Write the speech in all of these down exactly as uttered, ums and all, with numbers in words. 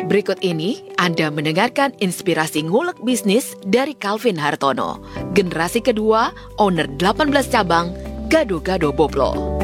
Berikut ini Anda mendengarkan inspirasi ngulek bisnis dari Calvin Hartono, generasi kedua, owner delapan belas cabang, Gado-Gado Boplo.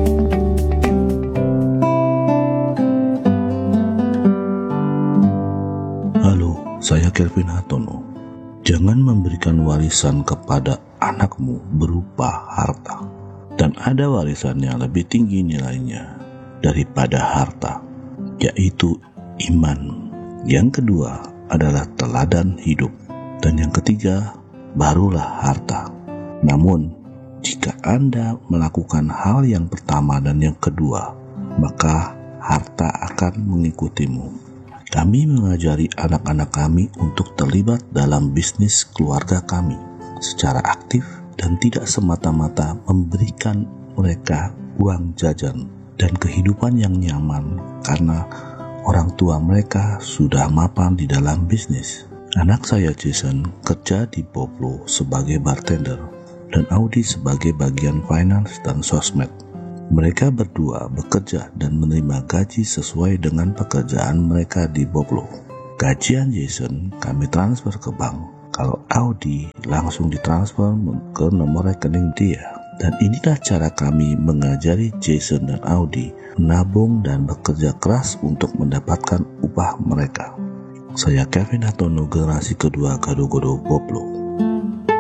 Halo, saya Calvin Hartono. Jangan memberikan warisan kepada anakmu berupa harta. Dan ada warisan yang lebih tinggi nilainya daripada harta, yaitu iman. Yang kedua adalah teladan hidup. Dan yang ketiga barulah harta. Namun, jika Anda melakukan hal yang pertama dan yang kedua, maka harta akan mengikutimu. Kami mengajari anak-anak kami untuk terlibat dalam bisnis keluarga kami secara aktif dan tidak semata-mata memberikan mereka uang jajan dan kehidupan yang nyaman karena orang tua mereka sudah mapan di dalam bisnis. Anak saya Jason kerja di Boplo sebagai bartender dan Audi sebagai bagian finance dan sosmed. Mereka berdua bekerja dan menerima gaji sesuai dengan pekerjaan mereka di Boplo. Gajian Jason kami transfer ke bank. Kalau Audi langsung ditransfer ke nomor rekening dia. Dan inilah cara kami mengajari Jason dan Audi menabung dan bekerja keras untuk mendapatkan upah mereka. Saya Calvin Hartono, generasi kedua Gado-Gado Boplo.